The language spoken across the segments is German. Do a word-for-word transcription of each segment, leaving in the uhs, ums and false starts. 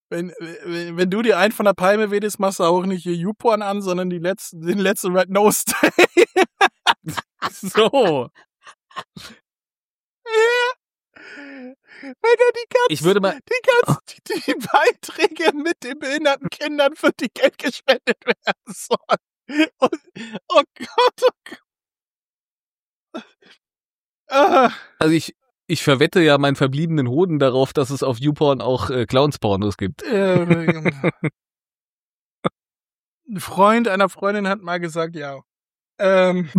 Wenn, wenn, wenn du dir einen von der Palme wedest, machst du auch nicht hier YouPorn an, sondern die letzten, den letzten Red Nose Day. So. Wenn er die ganzen, Ich würde mal. die, ganzen die, die Beiträge mit den behinderten Kindern, für die Geld gespendet werden soll. Und, oh Gott, oh Gott. Ah. Also ich, ich verwette ja meinen verbliebenen Hoden darauf, dass es auf YouPorn auch äh, Clownspornos gibt. Äh, ein Freund einer Freundin hat mal gesagt, ja. Ähm,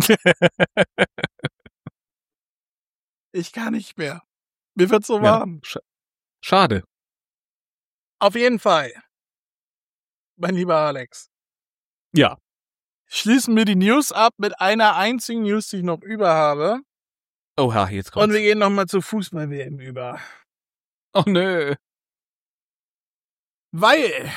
ich kann nicht mehr. Mir wird so warm. Ja, sch- schade. Auf jeden Fall. Mein lieber Alex. Ja. Schließen wir die News ab mit einer einzigen News, die ich noch über habe. Oha, jetzt kommt's. Und wir gehen nochmal zur Fußball-W M über. Oh nö. Weil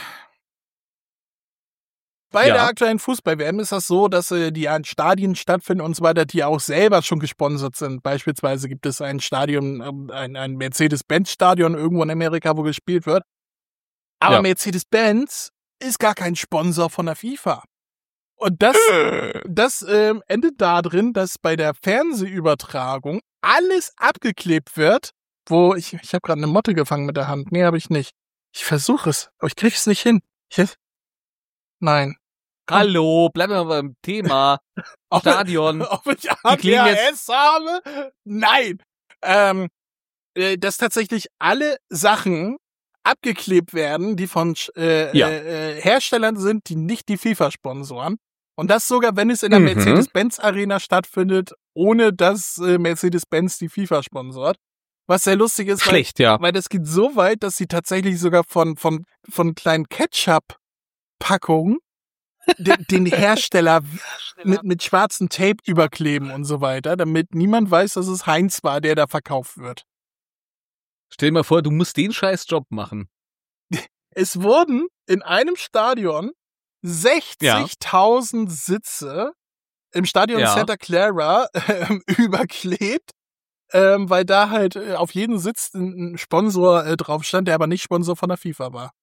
bei Ja. der aktuellen Fußball-W M ist das so, dass äh, die an Stadien stattfinden und so weiter, die auch selber schon gesponsert sind. Beispielsweise gibt es ein Stadion, ähm, ein, ein Mercedes-Benz-Stadion irgendwo in Amerika, wo gespielt wird. Aber Ja. Mercedes-Benz ist gar kein Sponsor von der FIFA. Und das, das ähm, endet darin, dass bei der Fernsehübertragung alles abgeklebt wird, wo ich, ich habe gerade eine Motte gefangen mit der Hand. Nee, habe ich nicht. Ich versuche es, aber ich kriege es nicht hin. Ich, nein. Hallo, bleiben wir beim Thema. Ob- Stadion. Ob ich Die klingen A D H S habe? Nein. Ähm, äh, dass tatsächlich alle Sachen abgeklebt werden, die von äh, Ja. äh, Herstellern sind, die nicht die FIFA sponsoren. Und das sogar, wenn es in der Mhm. Mercedes-Benz-Arena stattfindet, ohne dass äh, Mercedes-Benz die FIFA sponsort. Was sehr lustig ist, weil, Schlecht, ja. weil das geht so weit, dass sie tatsächlich sogar von, von, von kleinen Ketchup-Packungen den, den Hersteller mit, mit schwarzem Tape überkleben und so weiter, damit niemand weiß, dass es Heinz war, der da verkauft wird. Stell dir mal vor, du musst den scheiß Job machen. Es wurden in einem Stadion sechzigtausend Sitze im Stadion Ja. Santa Clara ähm, überklebt, ähm, weil da halt äh, auf jedem Sitz ein, ein Sponsor äh, drauf stand, der aber nicht Sponsor von der FIFA war.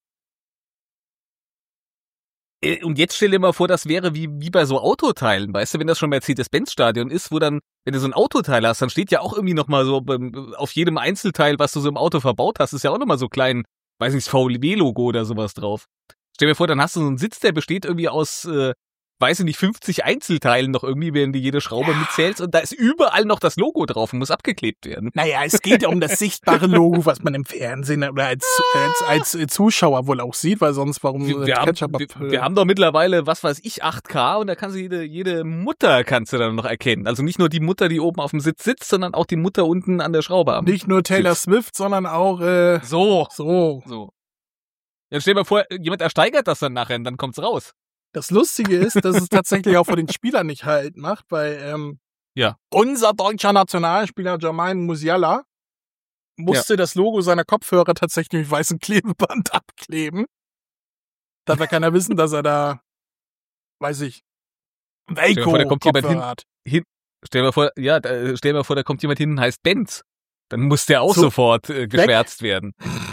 Äh, Und jetzt stell dir mal vor, das wäre wie, wie bei so Autoteilen, weißt du, wenn das schon Mercedes-Benz-Stadion ist, wo dann, wenn du so ein Autoteil hast, dann steht ja auch irgendwie nochmal so beim, auf jedem Einzelteil, was du so im Auto verbaut hast, ist ja auch nochmal so klein, weiß nicht, das V W-Logo oder sowas drauf. Stell dir vor, dann hast du so einen Sitz, der besteht irgendwie aus, äh, weiß ich nicht, fünfzig Einzelteilen noch irgendwie, während du jede Schraube mitzählst und da ist überall noch das Logo drauf und muss abgeklebt werden. Naja, es geht ja um das sichtbare Logo, was man im Fernsehen oder als, als, als Zuschauer wohl auch sieht, weil sonst warum Wir, äh, wir, haben, Ketchup wir, ab- wir haben doch mittlerweile, was weiß ich, acht K und da kannst du jede, jede Mutter kannst du dann noch erkennen. Also nicht nur die Mutter, die oben auf dem Sitz sitzt, sondern auch die Mutter unten an der Schraube am nicht nur Taylor Sitz. Swift, sondern auch äh, So, so. so. Ja, stell dir mal vor, jemand ersteigert das dann nachher und dann kommt's raus. Das Lustige ist, dass es tatsächlich auch vor den Spielern nicht halt macht, weil ähm, Ja. unser deutscher Nationalspieler Jermaine Musiala musste das Logo seiner Kopfhörer tatsächlich mit weißem Klebeband abkleben. Darf ja keiner wissen, dass er da, weiß ich, Stell dir vor, da kommt jemand Velcro-Kopfhörer hat. Stell dir mal vor, ja, da, stell dir mal vor, da kommt jemand hin und heißt Benz. Dann muss der auch So, sofort äh, geschwärzt werden.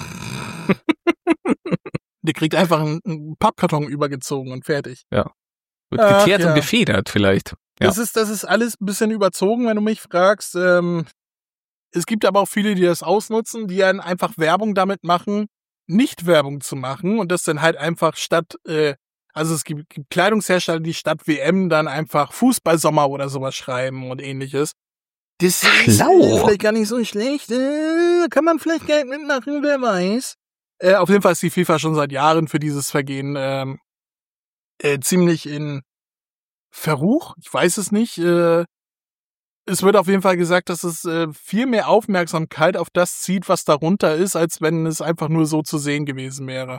Der kriegt einfach einen, einen Pappkarton übergezogen und fertig. Wird Ach, geteert ja. und gefedert vielleicht. Ja. Das ist, das ist alles ein bisschen überzogen, wenn du mich fragst. Ähm, es gibt aber auch viele, die das ausnutzen, die dann einfach Werbung damit machen, nicht Werbung zu machen und das dann halt einfach statt, äh, also es gibt, gibt Kleidungshersteller, die statt W M dann einfach Fußballsommer oder sowas schreiben und ähnliches. Das ist Schlau. äh, vielleicht gar nicht so schlecht. Äh, kann man vielleicht Geld mitmachen, wer weiß. Äh, auf jeden Fall ist die FIFA schon seit Jahren für dieses Vergehen ähm, äh, ziemlich in Verruch. Ich weiß es nicht. Äh, es wird auf jeden Fall gesagt, dass es äh, viel mehr Aufmerksamkeit auf das zieht, was darunter ist, als wenn es einfach nur so zu sehen gewesen wäre.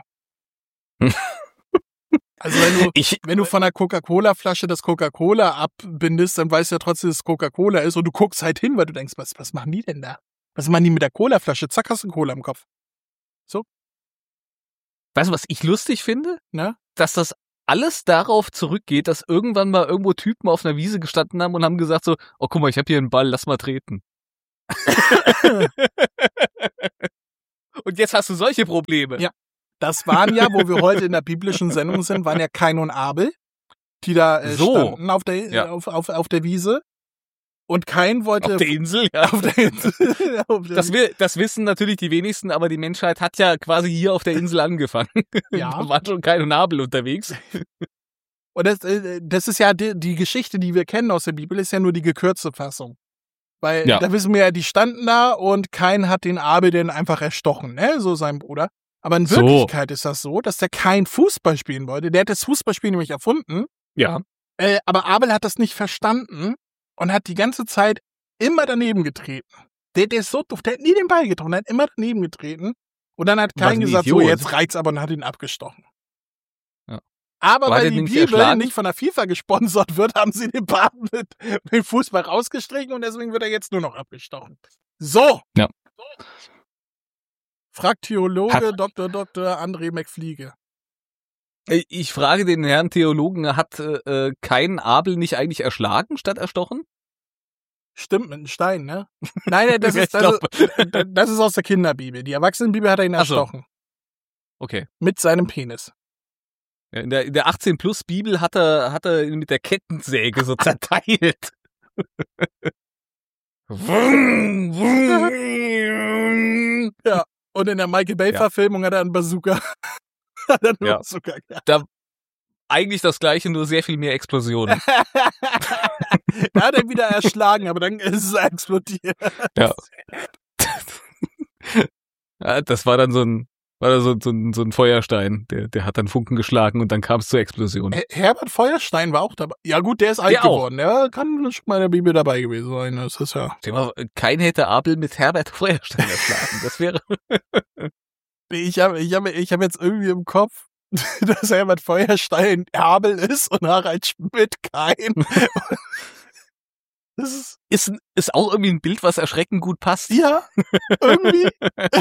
Also wenn du, Ich, wenn du von der Coca-Cola-Flasche das Coca-Cola abbindest, dann weißt du ja trotzdem, dass es Coca-Cola ist und du guckst halt hin, weil du denkst, was, was machen die denn da? Was machen die mit der Cola-Flasche? Zack, hast du Cola im Kopf. weißt du, was ich lustig finde? Ne? Dass das alles darauf zurückgeht, dass irgendwann mal irgendwo Typen auf einer Wiese gestanden haben und haben gesagt so, oh guck mal, ich habe hier einen Ball, lass mal treten. Und jetzt hast du solche Probleme. Ja. Das waren ja, wo wir heute in der biblischen Sendung sind, waren ja Kain und Abel, die da äh, So. standen auf der, Ja. auf, auf, auf der Wiese. Und Kain wollte... Auf der Insel, ja. auf der Insel. auf der Das, wir, das wissen natürlich die wenigsten, aber die Menschheit hat ja quasi hier auf der Insel angefangen. Ja. Da waren schon Kain und Abel unterwegs. Und das, äh, das ist ja die, die Geschichte, die wir kennen aus der Bibel, ist ja nur die gekürzte Fassung. Weil Ja. da wissen wir ja, die standen da und Kain hat den Abel dann einfach erstochen, ne? So sein Bruder. Aber in So. Wirklichkeit ist das so, dass der Kain Fußball spielen wollte. Der hat das Fußballspiel nämlich erfunden. Ja. Äh, aber Abel hat das nicht verstanden und hat die ganze Zeit immer daneben getreten. Der, der ist so doof, der hat nie den Ball getroffen, der hat immer daneben getreten. Und dann hat Was Kain ein gesagt, so Idiot. jetzt reicht's aber und hat ihn abgestochen. Ja. Aber Aber hat weil er die den nicht Bibel erschlagen? nicht von der FIFA gesponsert wird, haben sie den Paten mit, mit Fußball rausgestrichen und deswegen wird er jetzt nur noch abgestochen. So. Ja. Fragt Theologe Hat- Doktor Doktor André McFliege. Äh, Ich frage den Herrn Theologen, hat äh, Kain Abel nicht eigentlich erschlagen statt erstochen? Stimmt, mit einem Stein, ne? Nein, nein, das Ich ist, das, glaub- ist, das ist aus der Kinderbibel. Die Erwachsenenbibel hat er ihn Ach so. erstochen. Okay. Mit seinem Penis. Ja, In der, in der achtzehn Plus Bibel hat er, hat er ihn mit der Kettensäge so zerteilt. Ja. Und in der Michael Bay Ja. Verfilmung hat er einen Bazooka. hat er nur Ja. Bazooka gehabt. Eigentlich das gleiche, nur sehr viel mehr Explosionen. Da hat er wieder erschlagen, aber dann ist es explodiert. Ja. Ja, das war dann so ein, war da so, so, ein, so ein Feuerstein, der, der hat dann Funken geschlagen und dann kam es zur Explosion. Her- Herbert Feuerstein war auch dabei. Ja gut, der ist alt Der auch. geworden. Der kann schon mal in der Bibel dabei gewesen sein. Das ist ja... Stell mal, kein hätte Abel mit Herbert Feuerstein erschlagen. Das wäre. Ich habe ich hab, ich hab jetzt irgendwie im Kopf, dass Herbert Feuerstein Abel ist und Harald Schmidt Kain. Das ist... Ist, ist auch irgendwie ein Bild, was erschreckend gut passt. Ja, irgendwie.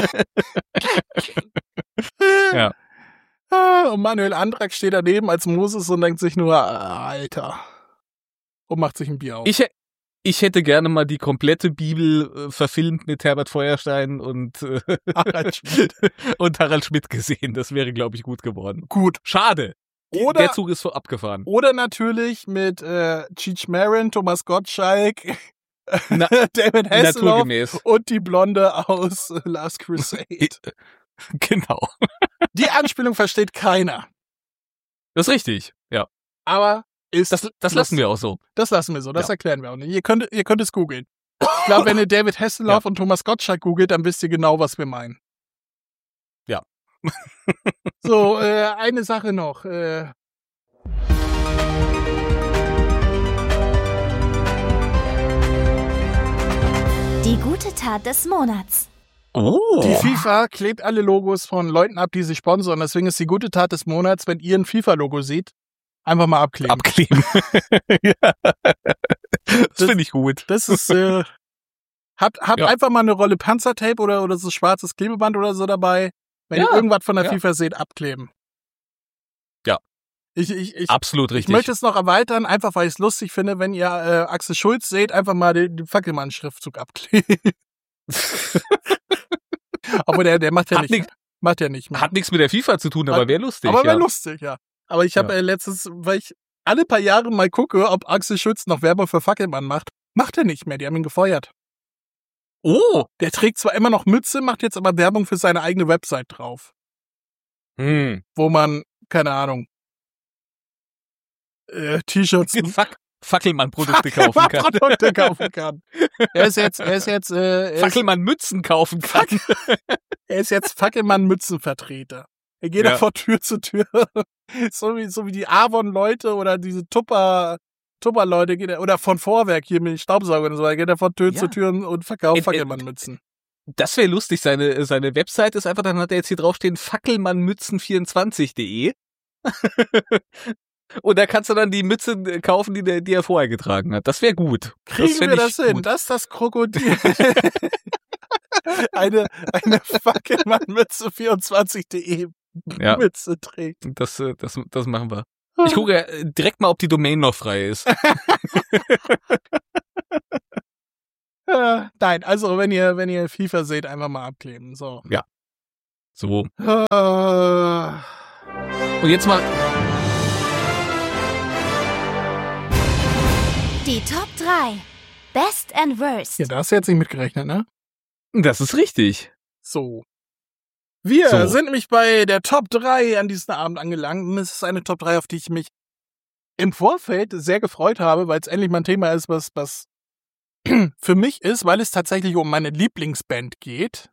Ja. Ah, Und Manuel Andrak steht daneben als Moses und denkt sich nur, ah, Alter. Und macht sich ein Bier auf. Ich, hä- ich hätte gerne mal die komplette Bibel äh, verfilmt mit Herbert Feuerstein und, äh, Harald Schmidt. und Harald Schmidt gesehen. Das wäre, glaube ich, gut geworden. Gut. Schade. Die- Oder, Der Zug ist so abgefahren. oder natürlich mit äh, Cheech Marin, Thomas Gottschalk, Na, David Hasselhoff naturgemäß. und die Blonde aus äh, Last Crusade. Genau. Die Anspielung versteht keiner. Das ist richtig. Ja. Aber ist Das, das lassen wir auch so. Das lassen wir so, das Ja. erklären wir auch nicht. Ihr könnt, ihr könnt es googeln. Ich glaube, wenn ihr David Hasselhoff und Thomas Gottschalk googelt, dann wisst ihr genau, was wir meinen. Ja. So, äh, eine Sache noch. Äh, Die gute Tat des Monats. Oh. Die FIFA klebt alle Logos von Leuten ab, die sie sponsern. Deswegen ist die gute Tat des Monats, wenn ihr ein FIFA-Logo seht, einfach mal abkleben. Abkleben. Ja. Das finde ich gut. Das ist, äh, habt, habt Ja. einfach mal eine Rolle Panzertape oder, oder so schwarzes Klebeband oder so dabei. Wenn Ja. ihr irgendwas von der Ja. FIFA seht, abkleben. Ja. Ich, ich, ich, Absolut ich richtig. möchte es noch erweitern, einfach weil ich es lustig finde, wenn ihr äh, Axel Schulz seht, einfach mal den, den Fackelmann-Schriftzug abkleben. Aber der, der macht ja Hat nicht, nix- macht ja nicht mehr. Hat nichts mit der FIFA zu tun, aber Hat- wäre lustig. Aber wäre ja. lustig, ja. Aber ich habe Ja. äh, letztens, weil ich alle paar Jahre mal gucke, ob Axel Schulz noch Werbung für Fackelmann macht, macht er nicht mehr. Die haben ihn gefeuert. Oh. Der trägt zwar immer noch Mütze, macht jetzt aber Werbung für seine eigene Website drauf, Hm. wo man, keine Ahnung, äh, T-Shirts, Fack Fackelmann-Produkte kaufen kann. Produkte kaufen kann. Er ist jetzt, er ist jetzt, äh, er ist, Fackelmann-Mützen kaufen kann. er ist jetzt Fackelmann-Mützenvertreter. Er geht Ja. da von Tür zu Tür. So wie, so wie die Avon-Leute oder diese Tupper, Tupper-Leute geht er, oder von Vorwerk hier mit den Staubsaugern und so, er geht da von Tür Ja. zu Tür und- und verkauft Ä- ä- Fackelmann-Mützen. Das wäre lustig. Seine, seine Website ist einfach, dann hat er jetzt hier draufstehen fackelmannmützen vierundzwanzig punkt de. Und da kannst du dann die Mütze kaufen, die, der, die er vorher getragen hat. Das wäre gut. Kriegen fänd wir ich das hin? gut. Das ist das Krokodil. eine, eine Fackelmann-Mütze vierundzwanzig punkt de Ja. Mütze trägt. Das, äh, das, das machen wir. Ich gucke äh, direkt mal, ob die Domain noch frei ist. Äh, nein, also wenn ihr, wenn ihr FIFA seht, einfach mal abkleben. So. So. Äh, Und jetzt mal. Die Top drei. Best and Worst. ja, da hast du jetzt nicht mitgerechnet, ne? Das ist richtig. So. Wir So. sind nämlich bei der Top drei an diesem Abend angelangt. Und es ist eine Top drei, auf die ich mich im Vorfeld sehr gefreut habe, weil es endlich mal ein Thema ist, was, was für mich ist, weil es tatsächlich um meine Lieblingsband geht.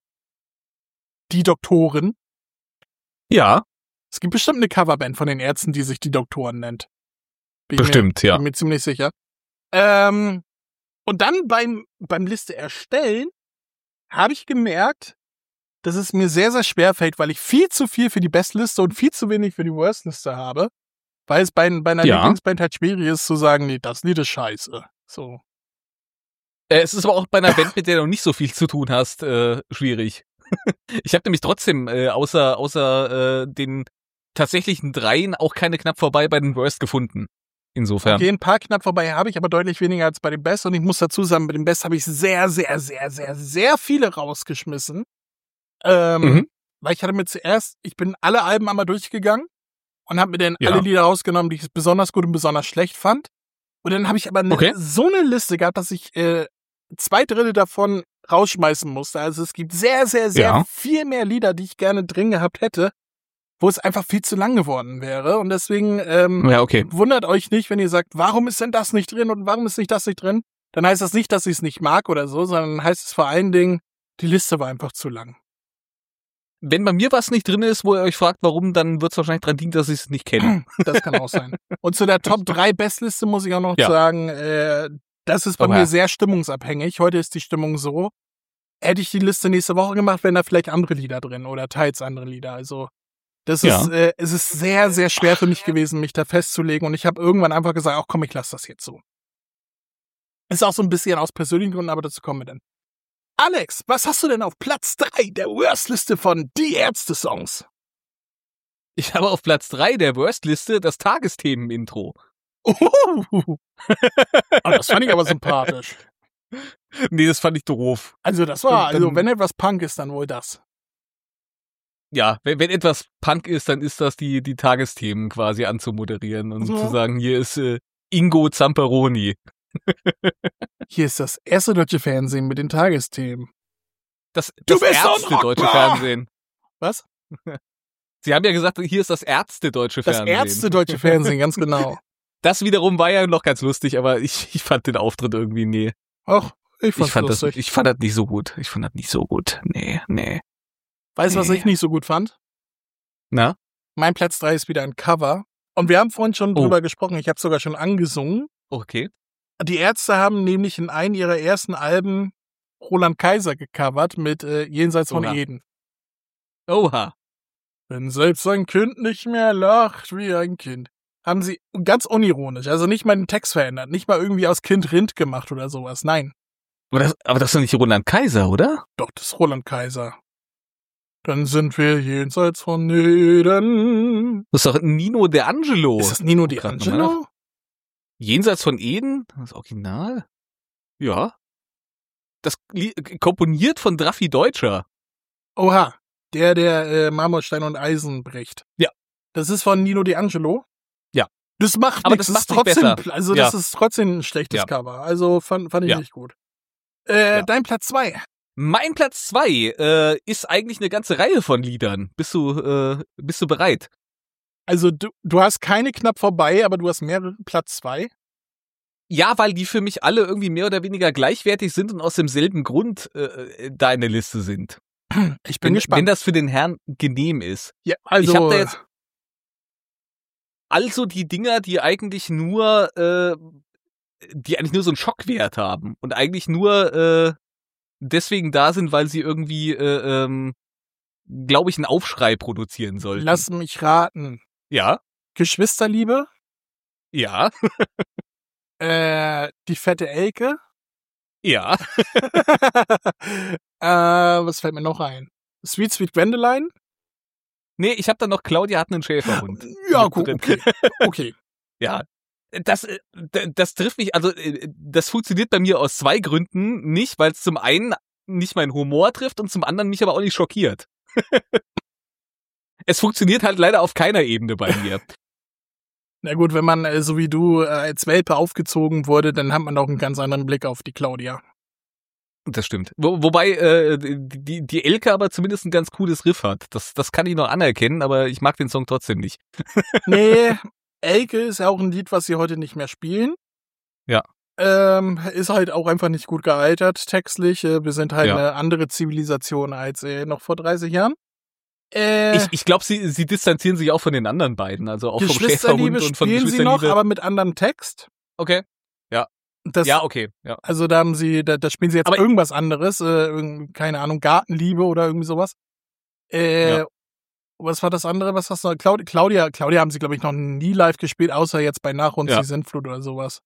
Die Doktoren. Ja, Es gibt bestimmt eine Coverband von den Ärzten, die sich die Doktoren nennt. Bin ich bestimmt, mir, ja. Bin mir ziemlich sicher. Ähm, und dann beim, beim Liste erstellen habe ich gemerkt, dass es mir sehr, sehr schwer fällt, weil ich viel zu viel für die Bestliste und viel zu wenig für die Worstliste habe. Weil es bei, bei einer Ja. Lieblingsband halt schwierig ist zu sagen, nee, das Lied ist scheiße. So. Äh, Es ist aber auch bei einer Band, mit der du nicht so viel zu tun hast, äh, schwierig. Ich habe nämlich trotzdem äh, außer außer äh, den tatsächlichen Dreien auch keine knapp vorbei bei den Worst gefunden. Insofern. Okay, ein paar knapp vorbei habe ich, aber deutlich weniger als bei dem Best. Und ich muss dazu sagen, bei dem Best habe ich sehr, sehr, sehr, sehr, sehr viele rausgeschmissen. Ähm, Mhm. Weil ich hatte mir zuerst, ich bin alle Alben einmal durchgegangen und habe mir dann Ja. alle Lieder rausgenommen, die ich besonders gut und besonders schlecht fand. Und dann habe ich aber ne, Okay. so eine Liste gehabt, dass ich äh, zwei Drittel davon rausschmeißen musste. Also es gibt sehr, sehr, sehr Ja. viel mehr Lieder, die ich gerne drin gehabt hätte, wo es einfach viel zu lang geworden wäre. Und deswegen ähm, Ja, okay. wundert euch nicht, wenn ihr sagt, warum ist denn das nicht drin und warum ist nicht das nicht drin? Dann heißt das nicht, dass ich es nicht mag oder so, sondern heißt es vor allen Dingen, die Liste war einfach zu lang. Wenn bei mir was nicht drin ist, wo ihr euch fragt, warum, dann wird es wahrscheinlich dran liegen, dass ich es nicht kenne. Das kann auch sein. Und zu der Top drei Bestliste muss ich auch noch Ja. sagen, äh, das ist bei Oha. mir sehr stimmungsabhängig. Heute ist die Stimmung so. Hätte ich die Liste nächste Woche gemacht, wären da vielleicht andere Lieder drin oder teils andere Lieder. Also das Ja. ist, äh, es ist sehr, sehr schwer für mich gewesen, mich da festzulegen. Und ich habe irgendwann einfach gesagt, ach komm, ich lasse das jetzt so. Ist auch so ein bisschen aus persönlichen Gründen, aber dazu kommen wir dann. Alex, was hast du denn auf Platz drei der Worst-Liste von Die Ärzte-Songs? Ich habe auf Platz drei der Worst-Liste das Tagesthemen-Intro. Oh, oh, das fand ich aber sympathisch. Nee, das fand ich doof. Also das war, Dann- also wenn etwas Punk ist, dann wohl das. Ja, wenn, wenn etwas Punk ist, dann ist das die, die Tagesthemen quasi anzumoderieren und Ja. zu sagen, hier ist äh, Ingo Zamperoni. Hier ist das erste deutsche Fernsehen mit den Tagesthemen. Das, Du das bist so Ärzte deutsche unrockbar! Fernsehen. Was? Sie haben ja gesagt, hier ist das Ärzte deutsche Das Fernsehen. Ärzte deutsche Fernsehen, ganz genau. Das wiederum war ja noch ganz lustig, aber ich, ich fand den Auftritt irgendwie, nee. Ach, ich fand's Ich fand, das, lustig. ich fand das nicht so gut. Ich fand das nicht so gut. Nee, nee. Weißt du, was Nee. ich nicht so gut fand? Na? Mein Platz drei ist wieder ein Cover. Und wir haben vorhin schon Oh. drüber gesprochen, ich habe sogar schon angesungen. Okay. Die Ärzte haben nämlich in einem ihrer ersten Alben Roland Kaiser gecovert mit äh, Jenseits von Oha. Eden. Oha. Wenn selbst ein Kind nicht mehr lacht wie ein Kind. Haben sie ganz unironisch, also nicht mal den Text verändert, nicht mal irgendwie aus Kind Rind gemacht oder sowas. Nein, Aber das, aber das ist doch nicht Roland Kaiser, oder? doch, das ist Roland Kaiser. Dann sind wir jenseits von Eden. Das ist doch Nino De Angelo. Ist das Nino Guck grad nochmal D'Angelo? nach. Jenseits von Eden? Das Original? Ja. Das li- komponiert von Draffi Deutscher. Oha, der, der äh, Marmorstein und Eisen bricht. Ja. Das ist von Nino D'Angelo? Ja. Das macht Aber nichts, das macht ist nicht trotzdem, besser. also Ja. das ist trotzdem ein schlechtes Ja. Cover. Also fand, fand ich Ja. nicht gut. Äh, Ja. Dein Platz zwei. Mein Platz zwei äh, ist eigentlich eine ganze Reihe von Liedern. Bist du, äh, bist du bereit? Also du, du hast keine knapp vorbei, aber du hast mehrere Platz zwei. Ja, weil die für mich alle irgendwie mehr oder weniger gleichwertig sind und aus demselben Grund äh, da in der Liste sind. Ich bin Wenn, gespannt. wenn das für den Herrn genehm ist. ja, also, ich habe da jetzt also die Dinger, die eigentlich nur, äh, die eigentlich nur so einen Schockwert haben und eigentlich nur äh, deswegen da sind, weil sie irgendwie, äh, ähm, glaube ich, einen Aufschrei produzieren sollten. lass mich raten. Ja, Geschwisterliebe, ja, äh, die fette Elke. ja. äh, was fällt mir noch ein? Sweet Sweet Gwendoline? Nee, ich habe dann noch Claudia hat einen Schäferhund. Ja, mit gut, drin. okay. Okay. Ja, das, äh, d- das trifft mich, also äh, das funktioniert bei mir aus zwei Gründen nicht, weil es zum einen nicht meinen Humor trifft und zum anderen mich aber auch nicht schockiert. Es funktioniert halt leider auf keiner Ebene bei mir. Na gut, wenn man äh, so wie du äh, als Welpe aufgezogen wurde, dann hat man auch einen ganz anderen Blick auf die Claudia. Das stimmt. Wo, wobei äh, die, die Elke aber zumindest ein ganz cooles Riff hat. Das, das kann ich noch anerkennen, aber ich mag den Song trotzdem nicht. Nee, Elke ist ja auch ein Lied, was sie heute nicht mehr spielen. Ja. Ähm, ist halt auch einfach nicht gut gealtert, textlich. Äh, wir sind halt Ja. eine andere Zivilisation als äh, noch vor dreißig Jahren. Äh, Ich, ich glaube, sie, sie distanzieren sich auch von den anderen beiden, also auch vom Geschwisterliebe Schäferhund und von spielen sie noch, Geschwisterliebe. aber mit anderem Text. Okay. Das, Ja, okay. Ja. Also da haben sie, da, da spielen sie jetzt Aber- irgendwas anderes, äh, irgend- keine Ahnung, Gartenliebe oder irgendwie sowas. Äh, Ja. Was war das andere? Was hast du noch? Claudia, Claudia, Claudia haben sie, glaube ich, noch nie live gespielt, außer jetzt bei Nach uns Ja. die Sintflut oder sowas.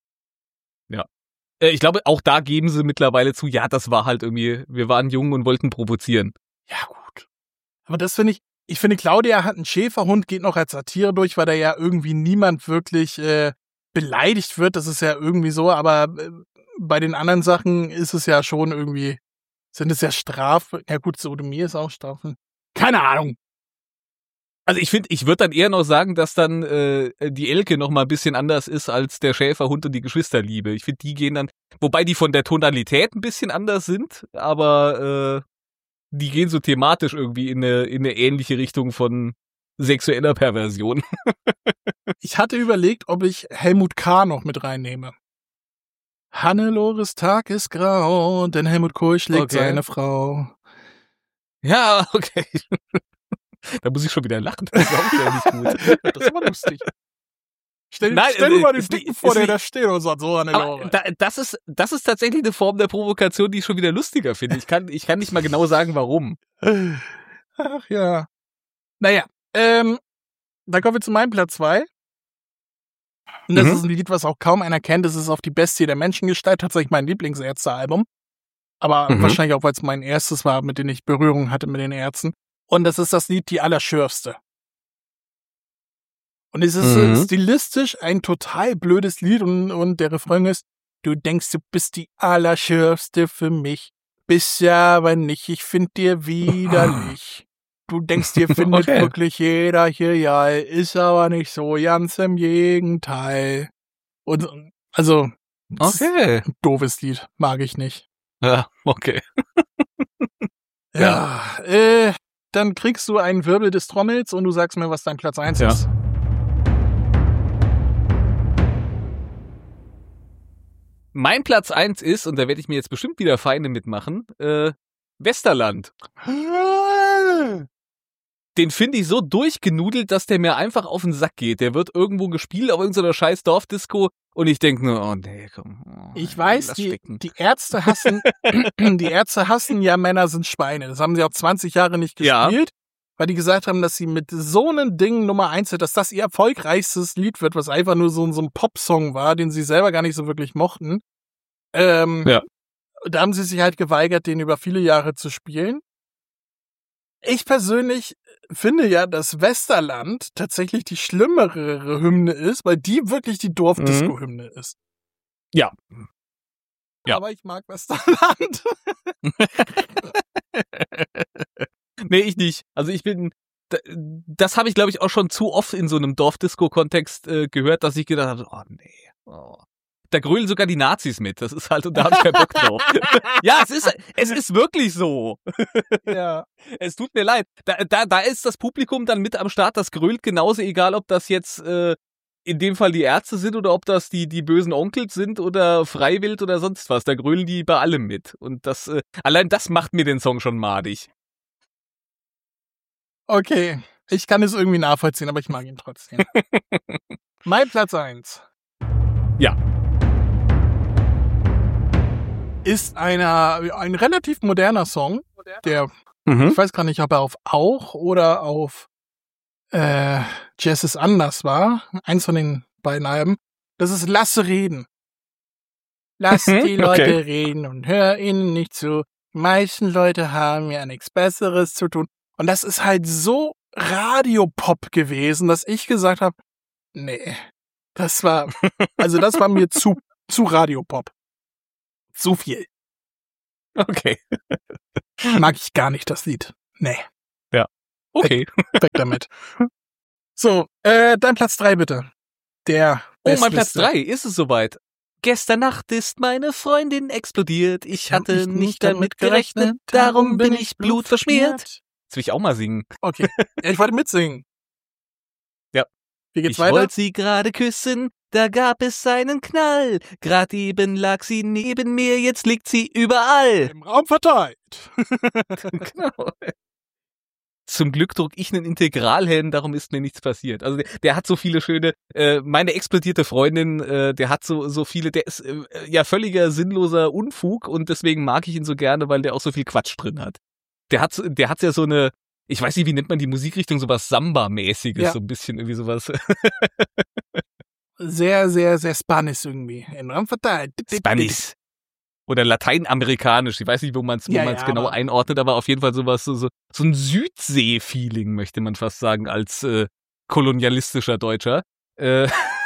Äh, Ich glaube, auch da geben sie mittlerweile zu, ja, das war halt irgendwie, wir waren jung und wollten provozieren. Ja, gut. Aber das finde ich, ich finde, Claudia hat einen Schäferhund, geht noch als Satire durch, weil da ja irgendwie niemand wirklich äh, beleidigt wird. Das ist ja irgendwie so, aber äh, bei den anderen Sachen ist es ja schon irgendwie, sind es ja Strafen. Ja gut, Sodomie ist auch Strafen. Keine Ahnung. Also ich finde, ich würde dann eher noch sagen, dass dann äh, die Elke noch mal ein bisschen anders ist als der Schäferhund und die Geschwisterliebe. Ich finde, die gehen dann, wobei die von der Tonalität ein bisschen anders sind, aber äh, die gehen so thematisch irgendwie in eine, in eine ähnliche Richtung von sexueller Perversion. Ich hatte überlegt, ob ich Helmut K. noch mit reinnehme. Hannelores Tag ist grau, denn Helmut Kohl schlägt Okay. seine Frau. Ja, okay. Da muss ich schon wieder lachen. Das ist auch wieder nicht gut. Das war lustig. Stell, Nein, stell dir äh, mal den ist Dicken nicht- vor, ist der nicht- da steht und sagt, so Aber Hannelore. da, das ist das ist tatsächlich eine Form der Provokation, die ich schon wieder lustiger finde. Ich kann ich kann nicht mal genau sagen, warum. Ach ja. Naja, ähm, dann kommen wir zu meinem Platz zwei. Und das Mhm. ist ein Lied, was auch kaum einer kennt. Das ist auf die Bestie der Menschengestalt, tatsächlich mein Lieblingsärzte-Album. Aber Mhm. wahrscheinlich auch, weil es mein erstes war, mit dem ich Berührung hatte mit den Ärzten. Und das ist das Lied Die Allerschürfste. Und es ist Mhm. äh, stilistisch ein total blödes Lied und, und der Refrain ist, du denkst, du bist die Allerschürfste für mich, bist ja aber nicht, ich find dir widerlich. Du denkst, dir findet Okay. wirklich jeder hier geil, ist aber nicht so, ganz im Gegenteil. Und also, das ist Okay. ein doofes Lied, mag ich nicht. Ja, okay. Ja, äh, dann kriegst du einen Wirbel des Trommels und du sagst mir, was dein Platz eins Ja. ist. Mein Platz eins ist, und da werde ich mir jetzt bestimmt wieder Feinde mitmachen, äh, Westerland. Den finde ich so durchgenudelt, dass der mir einfach auf den Sack geht. Der wird irgendwo gespielt auf irgendeiner scheiß Dorfdisco und ich denke nur, oh nee, komm. Oh, Ich weiß, lass die, stecken. die Ärzte hassen, die Ärzte hassen ja, Männer sind Schweine. Das haben sie auch zwanzig Jahre nicht Ja. gespielt, weil die gesagt haben, dass sie mit so einem Ding Nummer eins sind, dass das ihr erfolgreichstes Lied wird, was einfach nur so, so ein Popsong war, den sie selber gar nicht so wirklich mochten. Ähm, Ja. Da haben sie sich halt geweigert, den über viele Jahre zu spielen. Ich persönlich finde ja, dass Westerland tatsächlich die schlimmere Hymne ist, weil die wirklich die Dorfdisco-Hymne ist. Ja. Ja. Aber ich mag Westerland. Nee, ich nicht. Also ich bin, da- das habe ich glaube ich auch schon zu oft in so einem Dorfdisco-Kontext äh, gehört, dass ich gedacht habe, oh nee. Oh. Da grölen sogar die Nazis mit. Das ist halt, und da habe ich keinen Bock drauf. Ja, es ist, es ist wirklich so. Ja. Es tut mir leid. Da, da, da ist das Publikum dann mit am Start, das grölt genauso, egal ob das jetzt äh, in dem Fall die Ärzte sind oder ob das die, die bösen Onkels sind oder Freiwild oder sonst was. Da grölen die bei allem mit. Und das, äh, allein das macht mir den Song schon madig. Okay. Ich kann es irgendwie nachvollziehen, aber ich mag ihn trotzdem. Mein Platz eins. Ja. Ist einer, ein relativ moderner Song, der, Mhm. ich weiß gar nicht, ob er auf Auch oder auf äh, Jazz ist anders war. Eins von den beiden Alben. Das ist Lasse reden. Lass Mhm, die Leute okay. reden und hör ihnen nicht zu. Die meisten Leute haben ja nichts Besseres zu tun. Und das ist halt so Radiopop gewesen, dass ich gesagt habe, nee, das war, also das war mir zu, zu Radiopop. Zu viel. Okay. Mag ich gar nicht, das Lied. Nee. Ja. Okay. Weg damit. So, äh, dein Platz drei bitte. Der Oh, mein Platz Bestliste. drei, ist es soweit? Gestern Nacht ist meine Freundin explodiert. Ich Hab hatte ich nicht damit gerechnet, darum bin ich blutverschmiert. Jetzt will ich auch mal singen. Okay. Ja, ich wollte mitsingen. Ja. Wie geht's Ich weiter? wollte sie gerade küssen, da gab es einen Knall. Grad eben lag sie neben mir, jetzt liegt sie überall. Im Raum verteilt. Genau. Zum Glück druck ich einen Integralhelm, darum ist mir nichts passiert. Also der, der hat so viele schöne, äh, meine explodierte Freundin, äh, der hat so so viele, der ist äh, ja völliger sinnloser Unfug und deswegen mag ich ihn so gerne, weil der auch so viel Quatsch drin hat. Der hat der hat ja so eine, ich weiß nicht, wie nennt man die Musikrichtung, sowas Samba-mäßiges, Ja. so ein bisschen irgendwie sowas. Sehr, sehr, sehr Spanisch irgendwie. Im Raum verteilt. Spanisch. Oder lateinamerikanisch, ich weiß nicht, wo man es wo Ja, man's ja, genau aber- einordnet, aber auf jeden Fall sowas, so, so, so ein Südsee-Feeling, möchte man fast sagen, als äh, kolonialistischer Deutscher. Äh,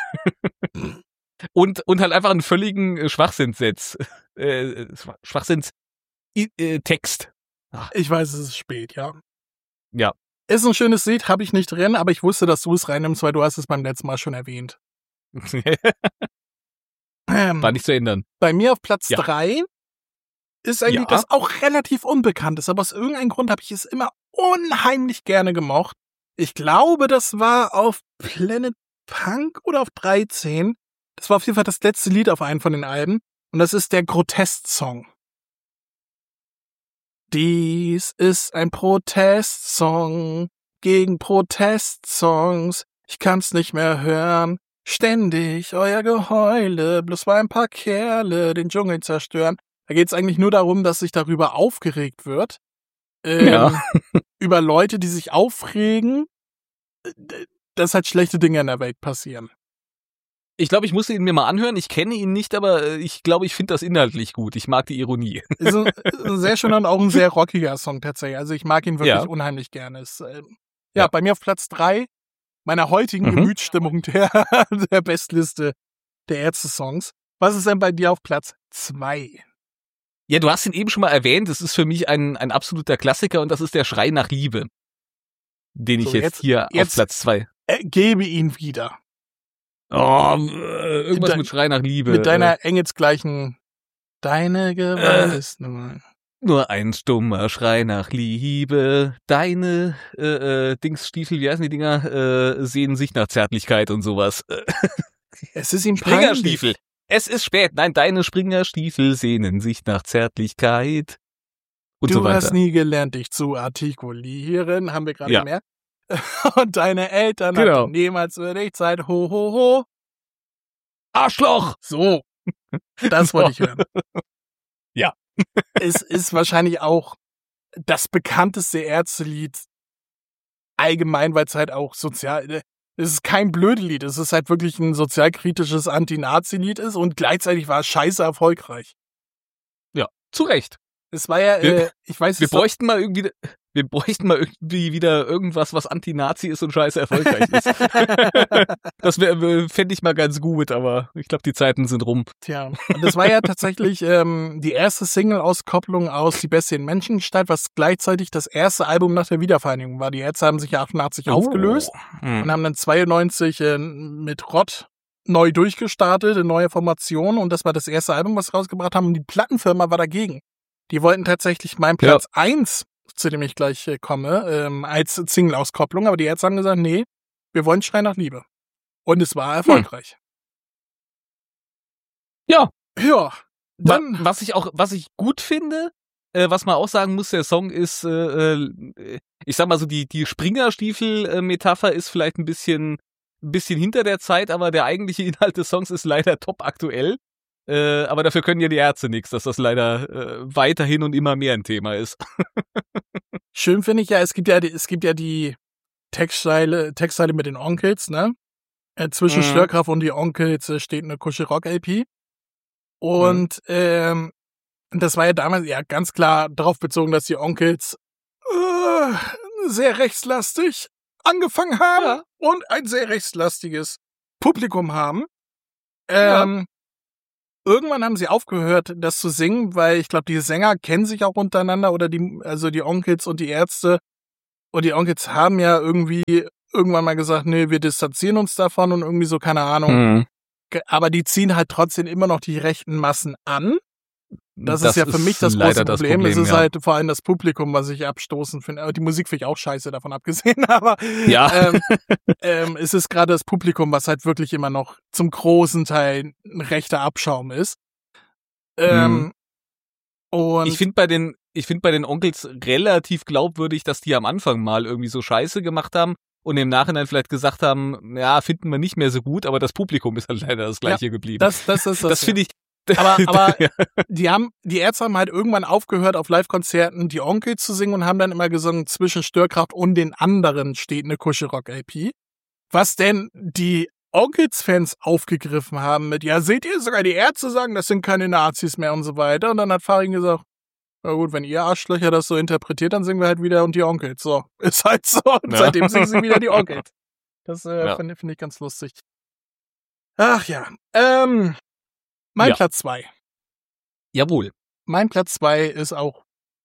und, und halt einfach einen völligen äh, Schwachsinnssatz. Äh, Schwachsinns-Text. Ich weiß, es ist spät, ja. Ja. Ist ein schönes Lied, habe ich nicht drin, aber ich wusste, dass du es reinnimmst, weil du hast es beim letzten Mal schon erwähnt. Ähm, War nicht zu ändern. Bei mir auf Platz Ja. drei ist ein Ja. Lied, das auch relativ unbekannt ist, aber aus irgendeinem Grund habe ich es immer unheimlich gerne gemocht. Ich glaube, das war auf Planet Punk oder auf dreizehn. Das war auf jeden Fall das letzte Lied auf einem von den Alben. Und das ist der Grotest-Song. Dies ist ein Protestsong gegen Protestsongs. Ich kann's nicht mehr hören. Ständig euer Geheule, bloß weil ein paar Kerle den Dschungel zerstören. Da geht's eigentlich nur darum, dass sich darüber aufgeregt wird. Ähm, Ja. Über Leute, die sich aufregen, dass halt schlechte Dinge in der Welt passieren. Ich glaube, ich muss ihn mir mal anhören. Ich kenne ihn nicht, aber äh, ich glaube, ich finde das inhaltlich gut. Ich mag die Ironie. Ist ein, ist ein sehr schöner und auch ein sehr rockiger Song tatsächlich. Also ich mag ihn wirklich Ja. unheimlich gerne. Ist, ähm, ja, Ja. bei mir auf Platz drei meiner heutigen Mhm. Gemütsstimmung der, der Bestliste der Ärzte-Songs. Was ist denn bei dir auf Platz zwei? Ja, du hast ihn eben schon mal erwähnt. Es ist für mich ein, ein absoluter Klassiker und das ist der Schrei nach Liebe, den ich So, jetzt, jetzt- hier jetzt- auf Platz zwei. Äh, gebe ihn wieder. Oh, äh, irgendwas Dein- mit Schrei nach Liebe. Mit äh, deiner engelsgleichen Deine Gewalt Äh. ist nur... Nur ein stummer Schrei nach Liebe. Deine äh, äh, Dingsstiefel, wie heißen die Dinger? Äh, sehnen sich nach Zärtlichkeit und sowas. Äh, Es ist ihm Springerstiefel. peinlich. Es ist spät. Nein, deine Springerstiefel sehnen sich nach Zärtlichkeit. Und Du so weiter. hast nie gelernt, dich zu artikulieren, haben wir gerade Ja. gemerkt. Und deine Eltern Genau. hatten niemals für dich Zeit. Ho, ho, ho. Arschloch! So, das wollte ich hören. Ja. Es ist wahrscheinlich auch das bekannteste Ärztelied allgemein, weil es halt auch sozial... Es ist kein Blödelied, es ist halt wirklich ein sozialkritisches Anti-Nazi-Lied ist und gleichzeitig war es scheiße erfolgreich. Zu Recht. Es war ja, Wir- äh, ich weiß Wir es doch- bräuchten mal irgendwie, wir bräuchten mal irgendwie wieder irgendwas, was Anti-Nazi ist und scheiße erfolgreich ist. Das wäre, fände ich mal ganz gut, aber ich glaube, die Zeiten sind rum. Tja, und das war ja tatsächlich ähm, die erste Single-Auskopplung aus Die Bestie in Menschengestalt, was gleichzeitig das erste Album nach der Wiedervereinigung war. Die Ärzte haben sich ja achtundachtzig aufgelöst Hm. und haben dann zweiundneunzig äh, mit Rott neu durchgestartet, in neue Formation, und das war das erste Album, was sie rausgebracht haben, und die Plattenfirma war dagegen. Die wollten tatsächlich meinen Ja. Platz eins, zu dem ich gleich äh, komme, ähm, als Single-Auskopplung, aber die Ärzte haben gesagt, nee, wir wollen Schrei nach Liebe. Und es war erfolgreich. Ja. Ja, Wa- dann... Was ich auch, was ich gut finde, äh, was man auch sagen muss, der Song ist, äh, äh, ich sag mal so, die, die Springerstiefel-Metapher ist vielleicht ein bisschen, ein bisschen hinter der Zeit, aber der eigentliche Inhalt des Songs ist leider top aktuell. Äh, aber dafür können ja die Ärzte nichts, dass das leider äh, weiterhin und immer mehr ein Thema ist. Schön finde ich ja, es gibt ja, die- es gibt ja die Textzeile, Textzeile mit den Onkels, ne? Äh, zwischen Mhm. Störkraft und die Onkels äh, steht eine Kuschelrock-L P. Und ähm, das war ja damals ja ganz klar darauf bezogen, dass die Onkels äh, sehr rechtslastig angefangen haben Ja. und ein sehr rechtslastiges Publikum haben. Ähm, Irgendwann haben sie aufgehört, das zu singen, weil ich glaube, die Sänger kennen sich auch untereinander oder die, also die Onkels und die Ärzte. Und die Onkels haben ja irgendwie irgendwann mal gesagt, nee, wir distanzieren uns davon und irgendwie so, keine Ahnung. Mhm. Aber die ziehen halt trotzdem immer noch die rechten Massen an. Das, das ist ja für mich das leider große das Problem. Problem. Es ist ja. halt vor allem das Publikum, was ich abstoßend finde. Die Musik finde ich auch scheiße, davon abgesehen. Aber Ja. ähm, ähm, es ist gerade das Publikum, was halt wirklich immer noch zum großen Teil ein rechter Abschaum ist. Ähm, Mhm. und Ich finde bei den, ich finde bei den Onkels relativ glaubwürdig, dass die am Anfang mal irgendwie so Scheiße gemacht haben und im Nachhinein vielleicht gesagt haben, ja, finden wir nicht mehr so gut, aber das Publikum ist halt leider das gleiche Ja, geblieben. das, das ist das. Das finde ich. Aber, aber ja. die haben, die Ärzte haben halt irgendwann aufgehört, auf Live-Konzerten die Onkels zu singen und haben dann immer gesungen, zwischen Störkraft und den anderen steht eine Kuschelrock-L P. Was denn die Onkels-Fans aufgegriffen haben mit, ja, seht ihr, sogar die Ärzte sagen, das sind keine Nazis mehr und so weiter. Und dann hat Farin gesagt, na gut, wenn ihr Arschlöcher das so interpretiert, dann singen wir halt wieder und die Onkels. So, ist halt so. Und Ja. seitdem singen sie wieder die Onkels. Das äh, Ja. finde find ich ganz lustig. Ach ja. Ähm, mein Ja. Platz zwei. Jawohl. Mein Platz zwei ist auch,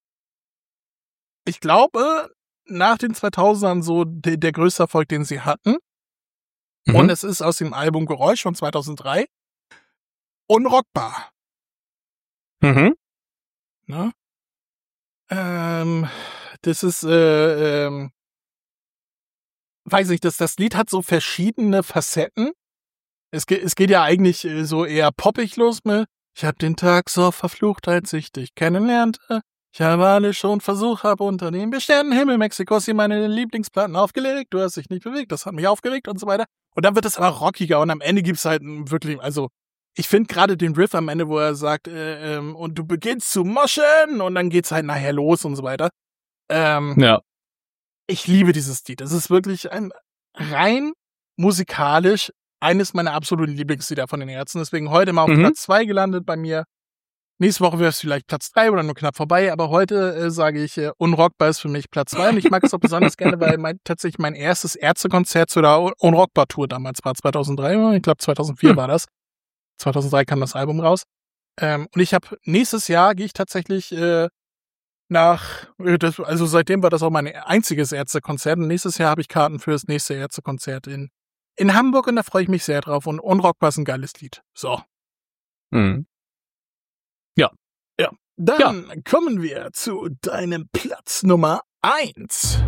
ich glaube, nach den zweitausendern so de- der größte Erfolg, den sie hatten. Mhm. Und es ist aus dem Album Geräusch von zweitausenddrei. Unrockbar. Mhm. Ne? Ähm, das ist, äh, ähm, weiß ich, das, das Lied hat so verschiedene Facetten. Es geht, es geht ja eigentlich äh, so eher poppig los mit, ich hab den Tag so verflucht, als ich dich kennenlernte. Ich habe alles schon versucht, habe unter dem besternten Himmel Mexikos hier meine Lieblingsplatten aufgelegt. Du hast dich nicht bewegt, das hat mich aufgeregt und so weiter. Und dann wird es aber rockiger und am Ende gibt's halt wirklich, also ich finde gerade den Riff am Ende, wo er sagt, äh, ähm, und du beginnst zu moschen und dann geht's halt nachher los und so weiter. Ähm, Ja. Ich liebe dieses Lied. Es ist wirklich ein rein musikalisch eines meiner absoluten Lieblingslieder von den Ärzten. Deswegen heute mal auf Mhm. Platz zwei gelandet bei mir. Nächste Woche wäre es vielleicht Platz drei oder nur knapp vorbei, aber heute äh, sage ich, äh, Unrockbar ist für mich Platz zwei und ich mag es auch besonders gerne, weil mein, tatsächlich mein erstes Ärztekonzert zu der Un- Unrockbar-Tour damals war zweitausenddrei, ich glaube zweitausendvier Hm. war das. zweitausenddrei kam das Album raus. Ähm, und ich habe nächstes Jahr gehe ich tatsächlich äh, nach, äh, das, also seitdem war das auch mein einziges Ärztekonzert und nächstes Jahr habe ich Karten für das nächste Ärztekonzert in, in Hamburg und da freue ich mich sehr drauf und Unrockbar ist ein geiles Lied. So. Mhm. Dann kommen wir zu deinem Platz Nummer eins.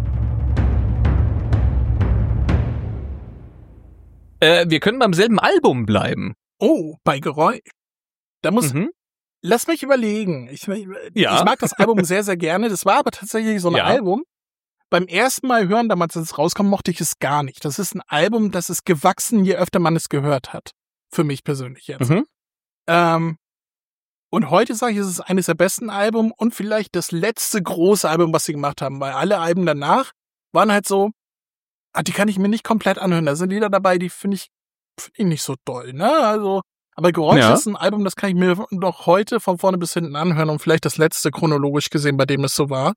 Äh, wir können beim selben Album bleiben. Oh, bei Geräusch. Da muss, Mhm. lass mich überlegen. Ich, ich Ja. mag das Album sehr, sehr gerne. Das war aber tatsächlich so ein Ja. Album. Beim ersten Mal hören, damals als es rauskam, mochte ich es gar nicht. Das ist ein Album, das ist gewachsen, je öfter man es gehört hat. Für mich persönlich jetzt. Mhm. Ähm, und heute sage ich, es ist eines der besten Alben und vielleicht das letzte große Album, was sie gemacht haben, weil alle Alben danach waren halt so, ah, die kann ich mir nicht komplett anhören. Da sind Lieder dabei, die finde ich, find ich nicht so doll, ne? Also, aber Geräusch Ja. ist ein Album, das kann ich mir noch heute von vorne bis hinten anhören und vielleicht das letzte chronologisch gesehen, bei dem es so war.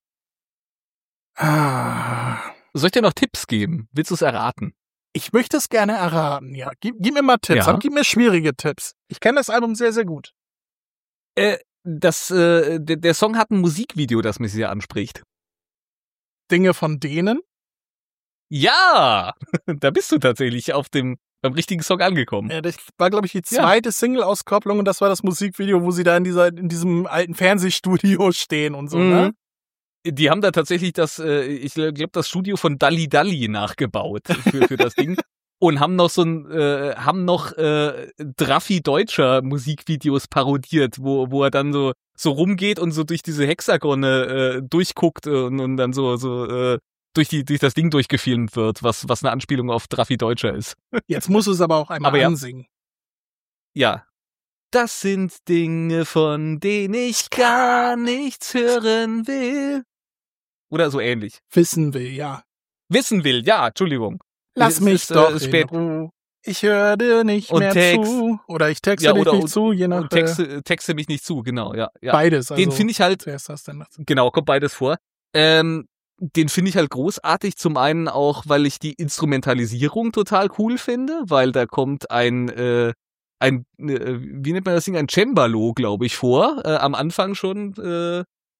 Ah. Soll ich dir noch Tipps geben? Willst du es erraten? Ich möchte es gerne erraten, ja. Gib, gib mir mal Tipps, Ja. aber gib mir schwierige Tipps. Ich kenne das Album sehr, sehr gut. Äh, das, äh, der, der Song hat ein Musikvideo, das mich sehr anspricht. Dinge von denen. Ja! Da bist du tatsächlich auf dem, beim richtigen Song angekommen. Ja, das war, glaube ich, die Ja. zweite Single-Auskopplung und das war das Musikvideo, wo sie da in dieser, in diesem alten Fernsehstudio stehen und so, Mhm. ne? Die haben da tatsächlich das, äh, ich glaube, das Studio von Dalli Dalli nachgebaut für, für das Ding. Und haben noch so ein, äh, haben noch äh, Draffi Deutscher Musikvideos parodiert, wo, wo er dann so, so rumgeht und so durch diese Hexagone äh, durchguckt und, und dann so, so äh, durch die, durch das Ding durchgefilmt wird, was, was eine Anspielung auf Draffi Deutscher ist. Jetzt musst du es aber auch einmal Aber ja. ansingen. Ja. Das sind Dinge, von denen ich gar nichts hören will. Oder so ähnlich. Wissen will, ja. Wissen will, ja, Entschuldigung. Lass Es mich ist, äh, doch es ist in spät. Ruhe. Ich höre dir nicht Und mehr Text. zu. Oder ich texte Ja, dich oder- nicht und- zu, je nach Und texte, texte mich nicht zu, genau, ja. äh, ja. beides. Also Den finde ich halt, zuerst das, dann das. genau, kommt beides vor. Ähm, den finde ich halt großartig, zum einen auch, weil ich die Instrumentalisierung total cool finde, weil da kommt ein, äh, ein, äh, wie nennt man das Ding, ein Cembalo, glaube ich, vor, äh, am Anfang schon, äh,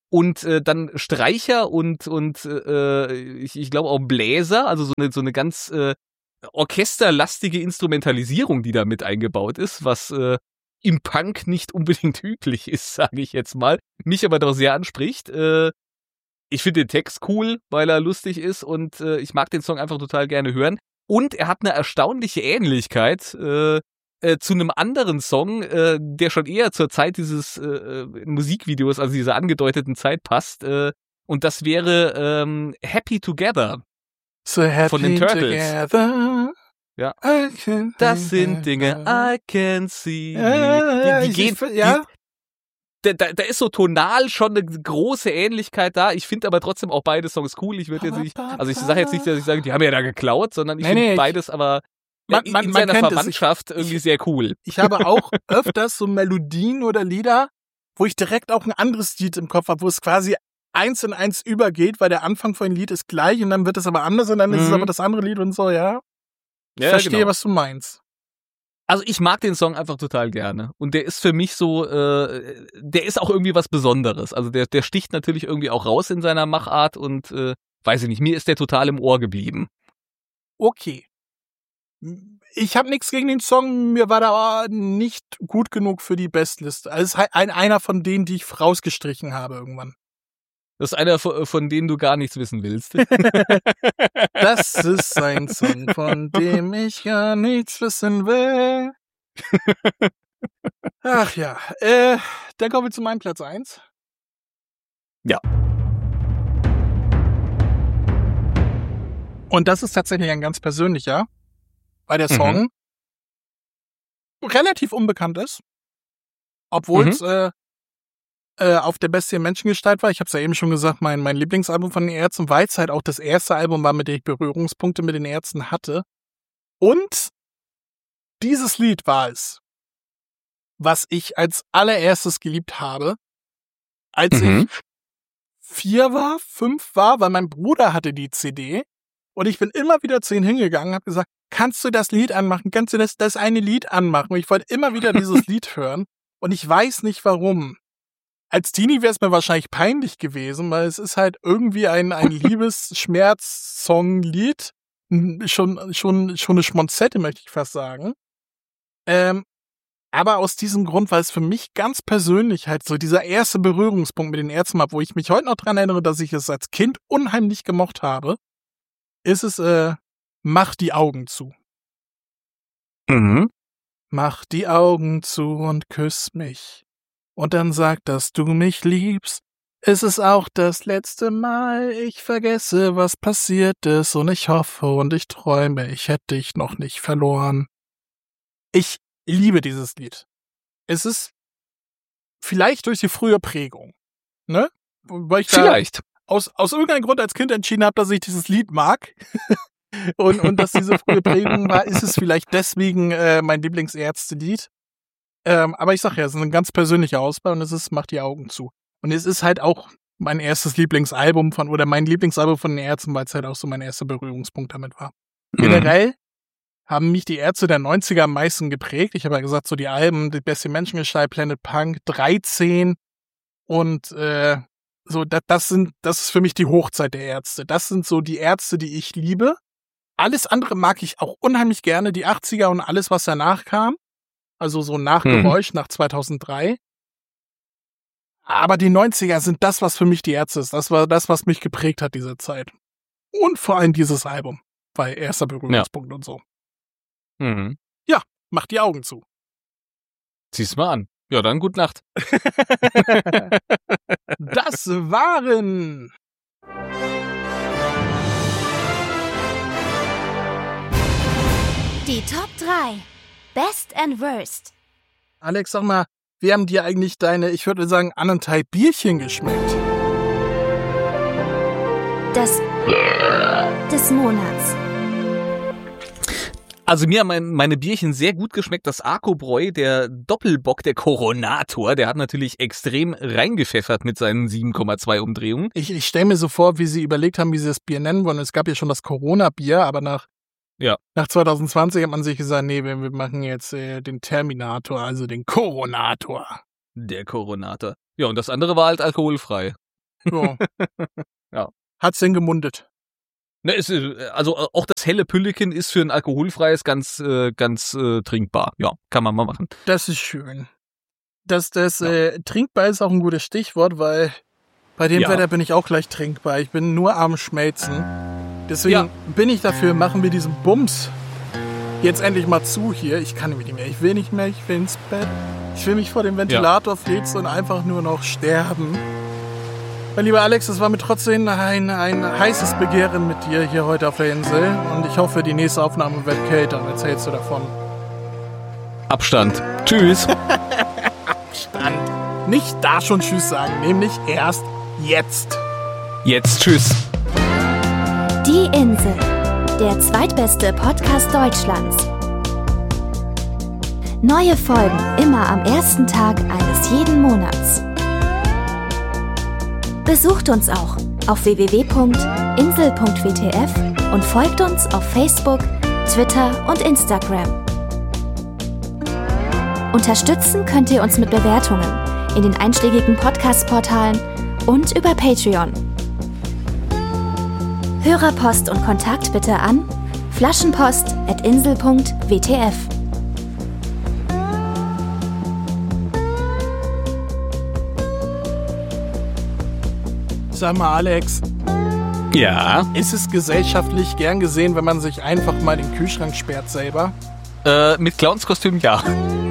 und äh, dann Streicher und und äh, ich, ich glaube auch Bläser, also so eine so eine ganz äh, orchesterlastige Instrumentalisierung, die da mit eingebaut ist, was äh, im Punk nicht unbedingt üblich ist, sage ich jetzt mal, mich aber doch sehr anspricht. Äh, ich finde den Text cool, weil er lustig ist und äh, ich mag den Song einfach total gerne hören. Und er hat eine erstaunliche Ähnlichkeit äh, äh, zu einem anderen Song, äh, der schon eher zur Zeit dieses äh, Musikvideos, also dieser angedeuteten Zeit passt. Äh, und das wäre ähm, Happy Together So happy von den Turtles. Together. Ja. I can Das sind Dinge, I can see. Ja, die, die ich- gehen, ich- ja. die, da, da ist so tonal schon eine große Ähnlichkeit da. Ich finde aber trotzdem auch beide Songs cool. Ich würde jetzt nicht, also ich sage jetzt nicht, dass ich sage, die haben ja da geklaut, sondern ich Nee, finde nee, ich- beides aber Man- in, man- in man seiner kennt es. Ich- Verwandtschaft irgendwie sehr cool. Ich habe auch öfters so Melodien oder Lieder, wo ich direkt auch ein anderes Lied im Kopf habe, wo es quasi eins in eins übergeht, weil der Anfang von dem Lied ist gleich und dann wird es aber anders und dann ist es Mhm. aber das andere Lied und so, ja. Ich Ja, verstehe, genau. was du meinst. Also ich mag den Song einfach total gerne. Und der ist für mich so, äh, der ist auch irgendwie was Besonderes. Also der, der sticht natürlich irgendwie auch raus in seiner Machart und äh, weiß ich nicht, mir ist der total im Ohr geblieben. Okay. Ich habe nichts gegen den Song, mir war da nicht gut genug für die Bestliste. Also es ist halt ein, einer von denen, die ich rausgestrichen habe irgendwann. Das ist einer von, von denen du gar nichts wissen willst. Das ist ein Song, von dem ich gar nichts wissen will. Ach ja, äh, dann kommen wir zu meinem Platz eins. Ja. Und das ist tatsächlich ein ganz persönlicher, weil der Mhm. Song relativ unbekannt ist, obwohl es Mhm. äh, äh, auf der Bestie Menschengestalt war. Ich habe es ja eben schon gesagt, mein, mein Lieblingsalbum von den Ärzten, weil es halt auch das erste Album war, mit dem ich Berührungspunkte mit den Ärzten hatte. Und dieses Lied war es, was ich als allererstes geliebt habe, als Mhm. ich vier war, fünf war, weil mein Bruder hatte die C D und ich bin immer wieder zu ihm hingegangen und habe gesagt, kannst du das Lied anmachen? Kannst du das, das eine Lied anmachen? Und ich wollte immer wieder dieses Lied hören und ich weiß nicht warum. Als Teenie wäre es mir wahrscheinlich peinlich gewesen, weil es ist halt irgendwie ein, ein Liebes-Schmerz-Song-Lied. Schon, schon, schon eine Schmonzette, möchte ich fast sagen. Ähm, aber aus diesem Grund, weil es für mich ganz persönlich halt so dieser erste Berührungspunkt mit den Ärzten war, wo ich mich heute noch dran erinnere, dass ich es als Kind unheimlich gemocht habe, ist es, äh, Mach die Augen zu. Mhm. Mach die Augen zu und küss mich. Und dann sag, dass du mich liebst. Es ist auch das letzte Mal, ich vergesse, was passiert ist und ich hoffe und ich träume, ich hätte dich noch nicht verloren. Ich liebe dieses Lied. Es ist vielleicht durch die frühe Prägung, ne? Weil ich da Vielleicht. aus, aus irgendeinem Grund als Kind entschieden habe, dass ich dieses Lied mag. und, und dass diese frühe Prägung war, ist es vielleicht deswegen äh, mein Lieblingsärzte-Lied. Ähm, aber ich sag ja, es ist eine ganz persönliche Auswahl und es ist, mach die Augen zu. Und es ist halt auch mein erstes Lieblingsalbum von, oder mein Lieblingsalbum von den Ärzten, weil es halt auch so mein erster Berührungspunkt damit war. Mhm. Generell haben mich die Ärzte der neunziger am meisten geprägt. Ich habe ja gesagt, so die Alben, die Bestie Menschengestalt, Planet Punk, dreizehn und äh, so, das, das sind, das ist für mich die Hochzeit der Ärzte. Das sind so die Ärzte, die ich liebe. Alles andere mag ich auch unheimlich gerne, die achtziger und alles, was danach kam. Also so nach Geräusch, nach zweitausenddrei. Aber die neunziger sind das, was für mich die Ärzte ist. Das war das, was mich geprägt hat, diese Zeit. Und vor allem dieses Album. Weil erster Berührungspunkt und so. Mhm. Mach die Augen zu. Zieh's mal an. Ja, dann gute Nacht. Das waren Die Top drei. Best and Worst. Alex, sag mal, wie haben dir eigentlich deine, ich würde sagen, anderthalb Bierchen geschmeckt? Das des Monats. Also mir haben mein, meine Bierchen sehr gut geschmeckt. Das Arco-Bräu, der Doppelbock, der Coronator, der hat natürlich extrem reingepfeffert mit seinen sieben Komma zwei Umdrehungen. Ich, ich stelle mir so vor, wie sie überlegt haben, wie sie das Bier nennen wollen. Es gab ja schon das Corona-Bier, aber nach, Ja. nach zwanzig zwanzig hat man sich gesagt, nee, wir, wir machen jetzt äh, den Terminator, also den Coronator. Der Coronator. Ja, und das andere war halt alkoholfrei. Ja. Ja. Hat's denn gemundet? Ne, ist, also auch das helle Pülliken ist für ein alkoholfreies ganz, äh, ganz äh, trinkbar. Ja, kann man mal machen. Das ist schön. Das, das Ja. äh, trinkbar ist auch ein gutes Stichwort, weil bei dem Ja. Wetter bin ich auch gleich trinkbar. Ich bin nur am Schmelzen. Deswegen Ja. bin ich dafür, machen wir diesen Bums jetzt endlich mal zu hier. Ich kann nicht mehr, ich will nicht mehr, ich will ins Bett. Ich will mich vor dem Ventilator flitzen und einfach nur noch sterben. Mein lieber Alex, es war mir trotzdem ein, ein heißes Begehren mit dir hier heute auf der Insel. Und ich hoffe, die nächste Aufnahme wird kälter. Dann erzählst du davon. Abstand. Tschüss. Stand. Nicht da schon Tschüss sagen, nämlich erst jetzt. Jetzt tschüss. Die Insel, der zweitbeste Podcast Deutschlands. Neue Folgen immer am ersten Tag eines jeden Monats. Besucht uns auch auf w w w punkt insel punkt w t f und folgt uns auf Facebook, Twitter und Instagram. Unterstützen könnt ihr uns mit Bewertungen in den einschlägigen Podcast-Portalen und über Patreon. Hörerpost und Kontakt bitte an flaschenpost at insel punkt w t f. Sag mal, Alex, Ja. ist es gesellschaftlich gern gesehen, wenn man sich einfach mal den Kühlschrank sperrt selber? Äh, mit Clownskostüm ja.